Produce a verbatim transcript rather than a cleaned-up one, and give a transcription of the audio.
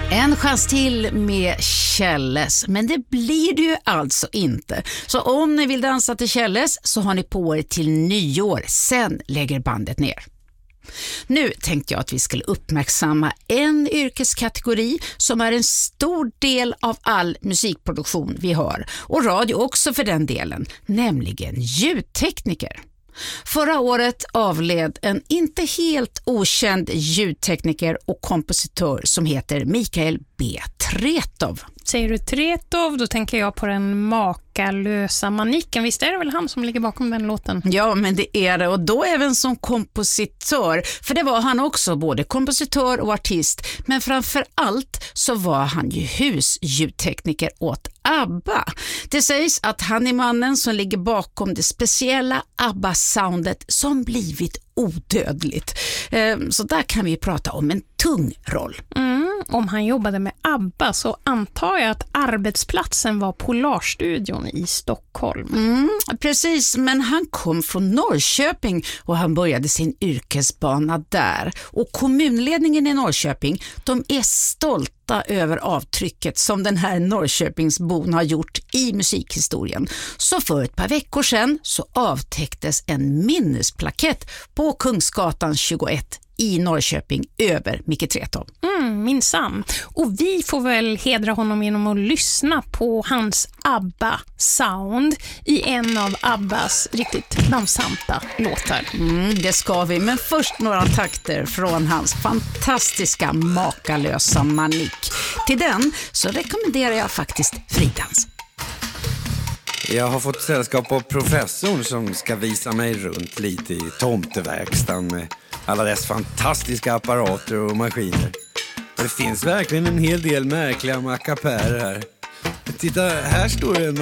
En chans till med Kjelles, men det blir det ju alltså inte. Så om ni vill dansa till Kjelles så har ni på er till nyår, sen lägger bandet ner. Nu tänkte jag att vi skulle uppmärksamma en yrkeskategori som är en stor del av all musikproduktion vi har, och radio också för den delen, nämligen ljudtekniker. Förra året avled en inte helt okänd ljudtekniker och kompositör som heter Mikael B. Tretow. Säger du Tretow, då tänker jag på den makalösa Manicken. Visst är det väl han som ligger bakom den låten? Ja, men det är det, och då även som kompositör. För det var han också, både kompositör och artist. Men framför allt så var han ju husljudtekniker åt ABBA. Det sägs att han är mannen som ligger bakom det speciella ABBA-soundet som blivit odödligt. Så där kan vi prata om en tung roll. Mm, om han jobbade med ABBA så antar jag att arbetsplatsen var Polarstudion i Stockholm. Mm, precis, men han kom från Norrköping och han började sin yrkesbana där. Och kommunledningen i Norrköping, de är stolta över avtrycket som den här Norrköpingsbon har gjort i musikhistorien. Så för ett par veckor sedan så avtäcktes en minnesplakett på Kungsgatan tjugoett i Norrköping över Micke Tretow. Mm, minsann. Och vi får väl hedra honom genom att lyssna på hans ABBA-sound i en av ABBAs riktigt dansanta låtar. Mm, det ska vi, men först några takter från hans fantastiska makalösa Manick. Till den så rekommenderar jag faktiskt fridans. Jag har fått sällskap av professorn som ska visa mig runt lite i tomteverkstan med alla dess fantastiska apparater och maskiner. Och det finns verkligen en hel del märkliga mackapärer här. Titta, här står en